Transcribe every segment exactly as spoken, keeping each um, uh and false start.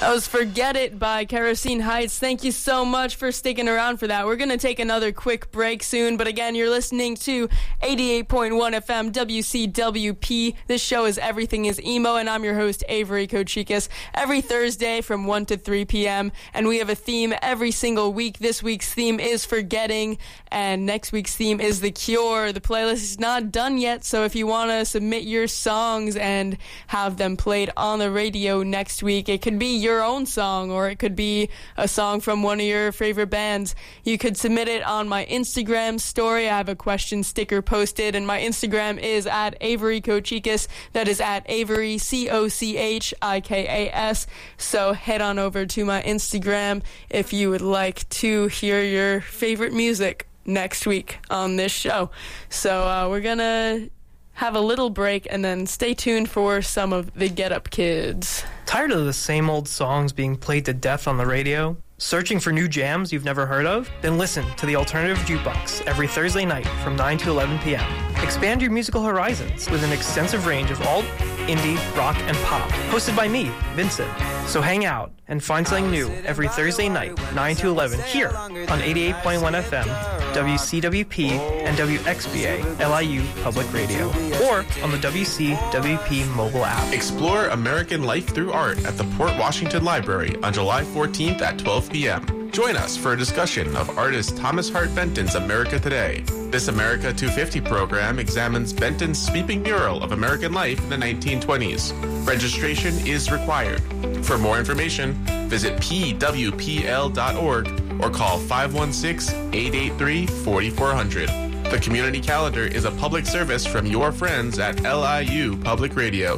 That was Forget It by Kerosene Heights. Thank you so much for sticking around for that. We're going to take another quick break soon, but again, you're listening to eighty-eight point one F M W C W P. This show is Everything is Emo, and I'm your host, Avery Kochikis, every Thursday from one to three p.m., and we have a theme every single week. This week's theme is Forgetting, and next week's theme is The Cure. The playlist is not done yet, so if you want to submit your songs and have them played on the radio next week, it could be your own song, or it could be a song from one of your favorite bands. You could submit it on my Instagram story. I have a question sticker posted, and my Instagram is at Avery Kochikis. That is at Avery, C O C H I K A S. So head on over to my Instagram if you would like to hear your favorite music next week on this show. So uh, we're gonna have a little break and then stay tuned for some of the Get Up Kids. Tired of the same old songs being played to death on the radio? Searching for new jams you've never heard of? Then listen to the Alternative Jukebox every Thursday night from nine to eleven p.m. Expand your musical horizons with an extensive range of alt, indie, rock, and pop, hosted by me, Vincent. So hang out and find something new every Thursday night, nine to eleven, here on eighty-eight point one F M, W C W P, and W X B A, L I U Public Radio, or on the W C W P mobile app. Explore American life through art at the Port Washington Library on July fourteenth at twelve p.m. Join us for a discussion of artist Thomas Hart Benton's America Today. This America two fifty program examines Benton's sweeping mural of American life in the nineteen twenties. Registration is required. For more information, visit P W P L dot org or call five one six, eight eight three, four four zero zero. The community calendar is a public service from your friends at L I U Public Radio.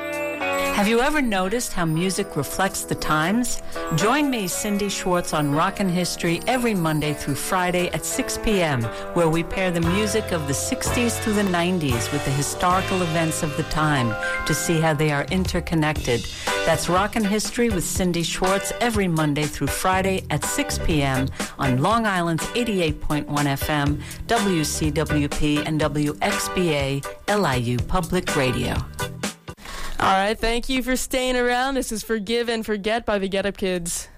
Have you ever noticed how music reflects the times? Join me, Cindy Schwartz, on Rockin' History every Monday through Friday at six p.m., where we pair the music of the sixties through the nineties with the historical events of the time to see how they are interconnected. That's Rockin' History with Cindy Schwartz every Monday through Friday at six p.m. on Long Island's eighty-eight point one F M, W C W P, and W X B A, L I U Public Radio. All right, thank you for staying around. This is Forgive and Forget by the Get Up Kids.